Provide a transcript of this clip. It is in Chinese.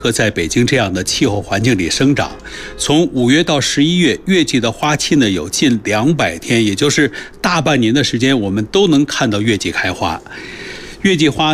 和在北京这样的气候环境里生长。从5月到11月，月季的花期呢有近200天，也就是大半年的时间，我们都能看到月季开花。月季花